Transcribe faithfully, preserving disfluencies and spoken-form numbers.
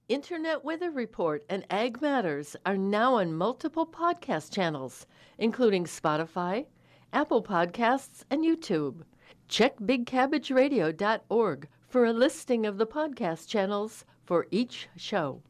Internet Weather Report and Ag Matters are now on multiple podcast channels, including Spotify, Apple Podcasts, and YouTube. Check big cabbage radio dot org for a listing of the podcast channels for each show.